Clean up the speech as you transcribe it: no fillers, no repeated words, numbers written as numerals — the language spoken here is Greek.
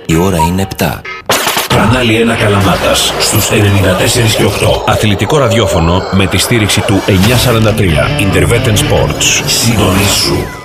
Η ώρα είναι 7. Κανάλι 1 Καλαμάτας στους 94 και 8. Αθλητικό ραδιόφωνο με τη στήριξη του 943. Interveten Sports. Συντονίσου.